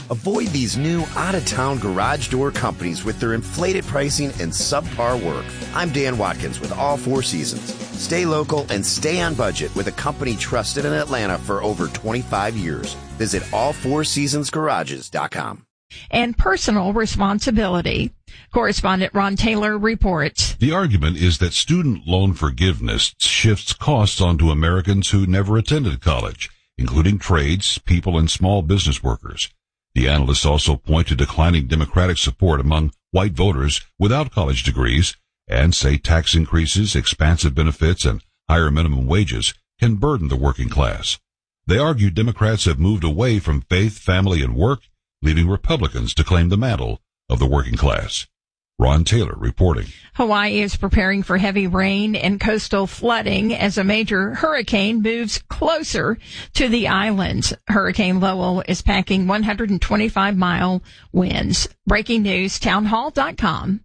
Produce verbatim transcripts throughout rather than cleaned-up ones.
Avoid these new, out-of-town garage door companies with their inflated pricing and subpar work. I'm Dan Watkins with All Four Seasons. Stay local and stay on budget with a company trusted in Atlanta for over twenty-five years. Visit all four seasons garages dot com. And personal responsibility. Correspondent Ron Taylor reports. The argument is that student loan forgiveness shifts costs onto Americans who never attended college, including trades, people, and small business workers. The analysts also point to declining Democratic support among white voters without college degrees and say tax increases, expansive benefits, and higher minimum wages can burden the working class. They argue Democrats have moved away from faith, family, and work, leaving Republicans to claim the mantle of the working class. Ron Taylor reporting. Hawaii is preparing for heavy rain and coastal flooding as a major hurricane moves closer to the islands. Hurricane Lowell is packing one hundred twenty-five mile winds. Breaking news, townhall dot com.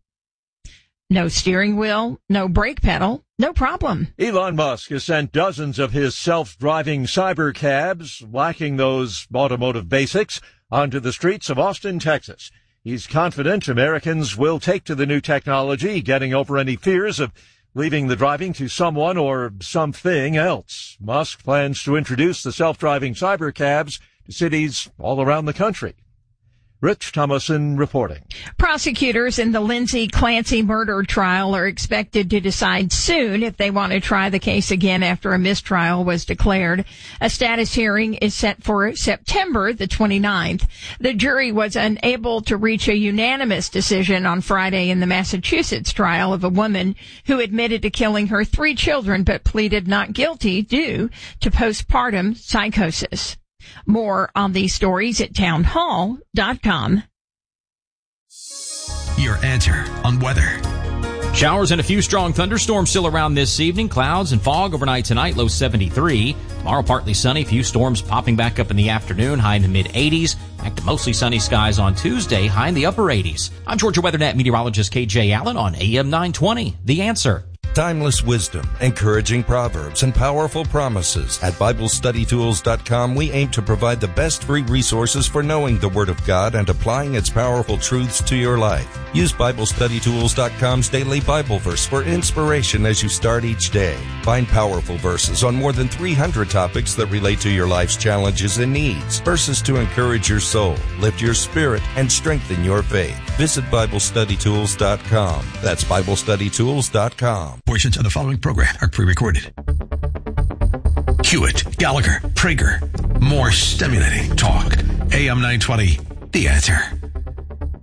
No steering wheel, no brake pedal, no problem. Elon Musk has sent dozens of his self-driving cyber cabs, lacking those automotive basics, onto the streets of Austin, Texas. He's confident Americans will take to the new technology, getting over any fears of leaving the driving to someone or something else. Musk plans to introduce the self-driving cyber cabs to cities all around the country. Rich Thomason reporting. Prosecutors in the Lindsay Clancy murder trial are expected to decide soon if they want to try the case again after a mistrial was declared. A status hearing is set for September the twenty-ninth. The jury was unable to reach a unanimous decision on Friday in the Massachusetts trial of a woman who admitted to killing her three children but pleaded not guilty due to postpartum psychosis. More on these stories at townhall dot com. Your answer on weather. Showers and a few strong thunderstorms still around this evening. Clouds and fog overnight tonight, low seventy-three. Tomorrow partly sunny, few storms popping back up in the afternoon, high in the mid eighties. Back to mostly sunny skies on Tuesday, high in the upper eighties. I'm Georgia WeatherNet meteorologist K J Allen on A M nine twenty. The Answer. Timeless wisdom, encouraging proverbs, and powerful promises. At Bible Study Tools dot com, we aim to provide the best free resources for knowing the Word of God and applying its powerful truths to your life. Use Bible Study Tools dot com's daily Bible verse for inspiration as you start each day. Find powerful verses on more than three hundred topics that relate to your life's challenges and needs. Verses to encourage your soul, lift your spirit, and strengthen your faith. Visit Bible Study Tools dot com. That's Bible Study Tools dot com. Portions of the following program are pre-recorded. Hewitt, Gallagher, Prager. More stimulating talk. A M nine twenty, The Answer.